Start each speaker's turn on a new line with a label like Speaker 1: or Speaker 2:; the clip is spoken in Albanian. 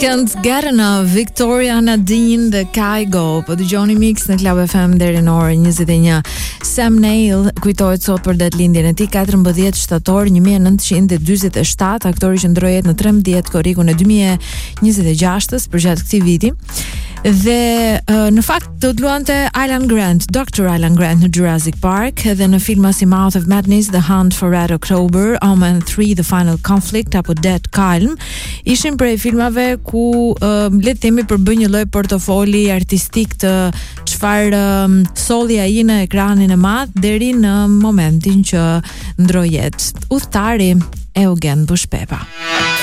Speaker 1: Can't Get Enough, Victoria Nadine dhe Kygo. Po dëgjoni Mix në Club FM deri në orën 21. Sam Neill kujtohet sot për ditëlindjen e tij, 14 shtator 1947. Aktori që ndroi jetë në 13 korrikun e 2026-s përgjatë këtij viti. Dhe në fakt do të luante Alan Grant, Dr. Alan Grant në Jurassic Park, dhe në filma si Mouth of Madness, The Hunt for Red October, Omen 3, The Final Conflict apo Dead Calm, ishin prej filmave ku le të themi përbëj një lloj portofoli artistik të çfarë solli ai në ekranin e madh deri në momentin që ndroi jetë. Udhtari Eugen Bushpepa.